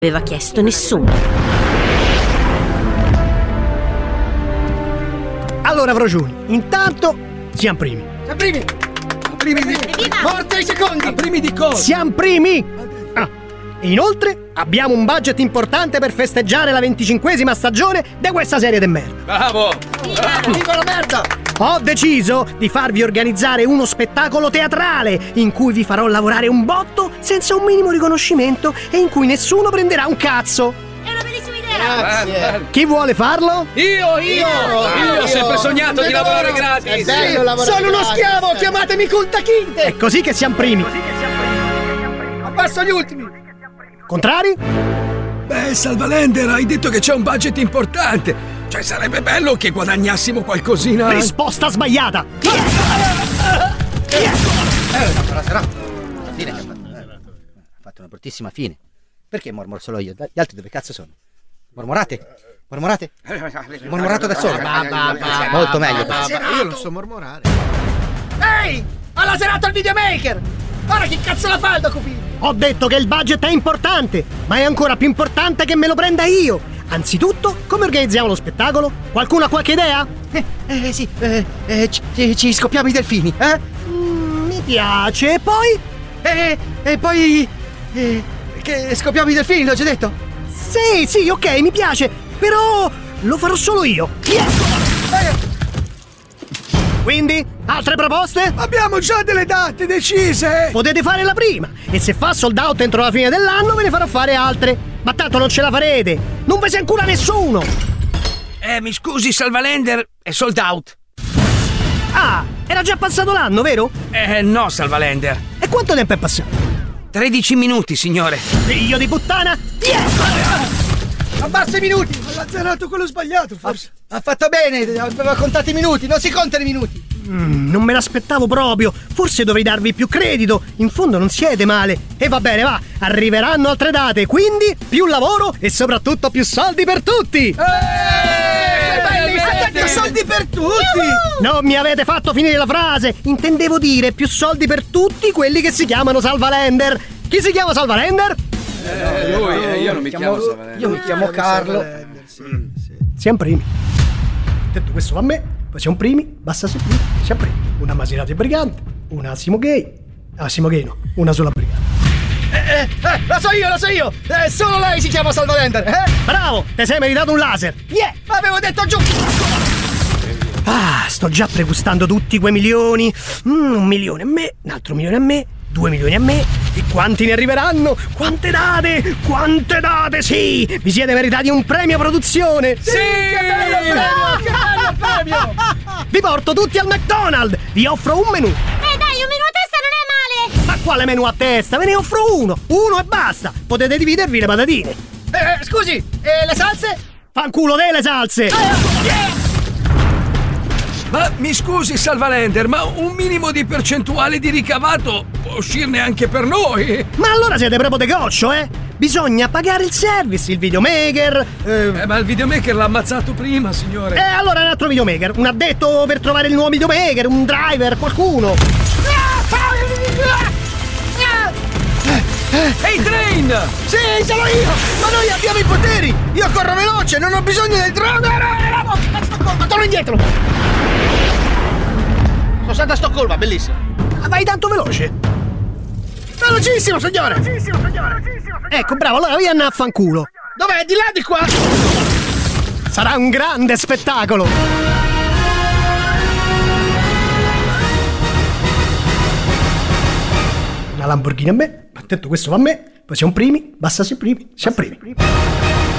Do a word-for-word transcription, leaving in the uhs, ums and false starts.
aveva chiesto nessuno. Allora, Frocioni, intanto siamo primi. Siamo primi! Primi di... Morte ai secondi! Primi di cosa? Siamo primi! Ah. E inoltre abbiamo un budget importante per festeggiare la venticinquesima stagione di questa serie de merda. Bravo! Bravo! Viva la merda! Ho deciso di farvi organizzare uno spettacolo teatrale in cui vi farò lavorare un botto senza un minimo riconoscimento e in cui nessuno prenderà un cazzo. È una bellissima idea! Grazie! Chi vuole farlo? Io, io! Io ho sempre sognato di lavorare gratis! È bello lavorare Sono uno gratis. schiavo, chiamatemi Kunta Kinte! È così che siamo primi. Abbasso gli ultimi! Contrari? Beh, Salvalender, hai detto che c'è un budget importante. Cioè, sarebbe bello che guadagnassimo qualcosina. Risposta sbagliata! Eh, però sarà. Alla fine che ha fatto. Ha fatto una bruttissima fine. Perché mormoro solo io? Gli altri dove cazzo sono? Mormorate? Mormorate? Mormorato da solo. Molto meglio. Io lo so mormorare. Ehi! Ha laserato il videomaker! Ora chi cazzo la fa il docufilm? Ho detto che il budget è importante, ma è ancora più importante che me lo prenda io. Anzitutto, come organizziamo lo spettacolo? Qualcuno ha qualche idea? Eh, eh sì, eh, eh, ci, ci scoppiamo i delfini, eh? Mm, mi piace, e poi? E eh, eh, poi... Eh, che scoppiamo i delfini, l'ho già detto? Sì, sì, ok, mi piace, però lo farò solo io. Eh, Quindi, altre proposte? Abbiamo già delle date decise! Potete fare la prima, e se fa sold out entro la fine dell'anno ve ne farò fare altre. Ma tanto non ce la farete, non ve se incula nessuno. Eh, mi scusi, Salvalender, è sold out. Ah, era già passato l'anno, vero? Eh, no, Salvalender. E quanto tempo è passato? tredici minuti, signore. Figlio di puttana! abbassa i minuti! Ha lazzerato quello sbagliato, forse. Ha, ha fatto bene, aveva contato i minuti, non si contano i minuti! Mm, non me l'aspettavo proprio. Forse dovrei darvi più credito. In fondo non siete male. E va bene, va. Arriveranno altre date, quindi più lavoro e soprattutto più soldi per tutti. Eeeh! Più soldi per tutti! Non mi avete fatto finire la frase. Intendevo dire più soldi per tutti quelli che si chiamano Salvalender. Chi si chiama Salvalender? Eh, lui, eh, io non mi chiamo Salvalender. Io mi chiamo Carlo. Siamo primi. Detto questo va a me. Poi siamo primi, basta sempre primi. Siamo primi. Una Maserati brigante, una Asimo Gay. Asimo Gay no, una sola brigante. Eh, eh, eh, la so io, la so io! Eh, solo lei si chiama Salvalender, eh? Bravo, ti sei meritato un laser. Yeah, avevo detto giù! Ah, sto già pregustando tutti quei milioni. Mm, un milione a me, un altro milione a me, due milioni a me. E quanti ne arriveranno? Quante date? Quante date, sì! Vi siete meritati un premio produzione! Sì! Che bello premio! Che bello premio! Vi porto tutti al McDonald's! Vi offro un menù! Eh dai, un menù a testa non è male! Ma quale menù a testa? Ve ne offro uno! Uno e basta! Potete dividervi le patatine! Eh, scusi, e le salse? Fanculo delle salse! Yeah! Ma mi scusi, Salvalender, ma un minimo di percentuale di ricavato può uscirne anche per noi? Ma allora siete proprio de goccio, eh? Bisogna pagare il service, il videomaker. Eh, Eh, ma il videomaker l'ha ammazzato prima, signore. eh allora un altro videomaker. Un addetto per trovare il nuovo videomaker, un driver, qualcuno. Ehi, Train! Sì, sono io! Ma noi abbiamo i poteri! Io corro veloce, non ho bisogno del drone! Ma torno indietro! Sono stato a Stoccolma, bellissimo! Ma vai tanto veloce? Velocissimo, signore! Velocissimo, signore! Ecco, bravo, allora via a fanculo. Dov'è? Di là, di qua? Sarà un grande spettacolo! Una Lamborghini a me, detto questo va a me, poi siamo primi, basta siamo primi, siamo primi.